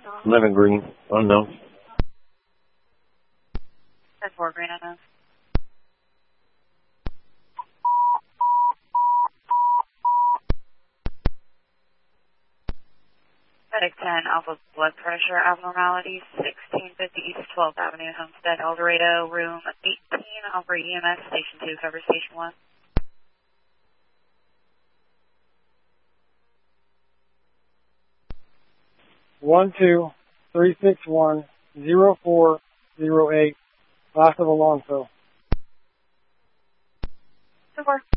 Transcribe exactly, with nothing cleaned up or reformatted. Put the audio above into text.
Lemon green, unknown. ten four, green unknown. Medic ten, alpha blood pressure abnormalities, sixteen fifty East twelfth Avenue, Homestead, El Dorado, room eighteen, Alpha E M S, station two, cover station one. One two three six one zero four zero eight, last of Alonso. ten four.